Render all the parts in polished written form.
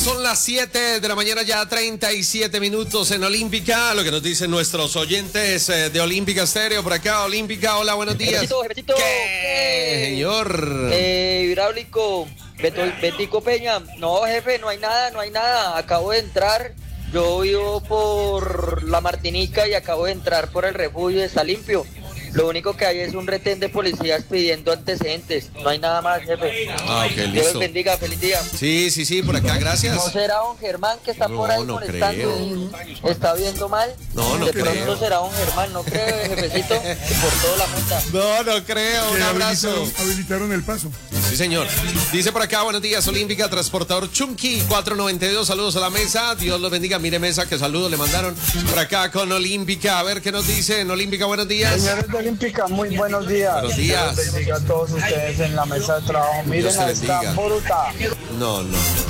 Son las 7 de la mañana, ya 37 minutos en Olímpica. Lo que nos dicen nuestros oyentes de Olímpica Estéreo por acá. Olímpica, hola, buenos días. Jefecito, ¿Qué, señor? Hidráulico, Betico Peña. No, jefe, no hay nada. Acabo de entrar. Yo vivo por La Martinica y acabo de entrar por el refugio, está limpio. Lo único que hay es un retén de policías pidiendo antecedentes. No hay nada más, jefe. Ah, ok, listo. Dios los bendiga, feliz día. Sí, por acá, gracias. ¿No será don Germán que está por ahí molestando y está viendo mal? No De creo. pronto será don Germán, no creo, jefecito, por toda la multa. No creo. Un abrazo. Habilitaron el paso. Sí, señor. Dice por acá, buenos días, Olímpica, transportador Chunky 492, saludos a la mesa, Dios los bendiga. Mire, mesa, que saludos le mandaron por acá con Olímpica. A ver qué nos dicen. Olímpica, buenos días. Señores de Olímpica, muy buenos días. Buenos días. Dios bendiga a todos ustedes en la mesa de trabajo. Miren Dios te a esta bendiga. boruta. No.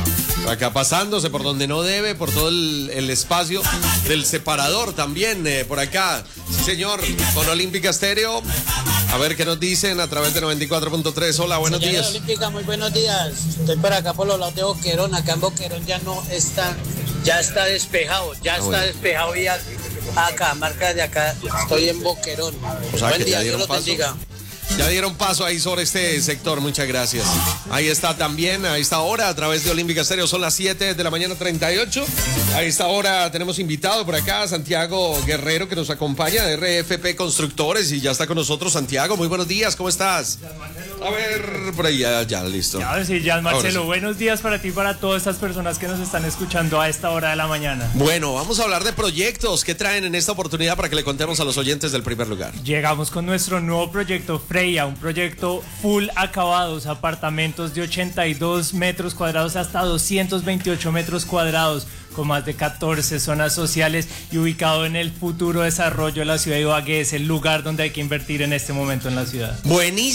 Acá pasándose por donde no debe, por todo el espacio del separador también, por acá. Sí, señor, con Olímpica Estéreo. A ver qué nos dicen a través de 94.3. Hola, buenos Señores días. de Olímpica, muy buenos días. Estoy por acá por los lados de Boquerón. Acá en Boquerón ya no está, ya está despejado. Despejado y acá, marca de acá. Estoy en Boquerón. O sea, Buen que día, ya Dios dieron los paso. bendiga. Ya dieron paso ahí sobre este sector, muchas gracias. Ahí está también, a esta hora, a través de Olímpica Estéreo, son las 7 de la mañana 38. A esta hora tenemos invitado por acá a Santiago Guerrero, que nos acompaña de RFP Constructores, y ya está con nosotros Santiago. Muy buenos días, ¿cómo estás? A ver, por ahí, ya, listo. Ahora sí, ya, Marcelo, Ahora sí. buenos días para ti y para todas estas personas que nos están escuchando a esta hora de la mañana. Bueno, vamos a hablar de proyectos que traen en esta oportunidad para que le contemos a los oyentes del primer lugar. Llegamos con nuestro nuevo proyecto Freya, un proyecto full acabados, apartamentos de 82 metros cuadrados hasta 228 metros cuadrados, con más de 14 zonas sociales y ubicado en el futuro desarrollo de la ciudad de Ibagué. Es el lugar donde hay que invertir en este momento en la ciudad. Buenísimo.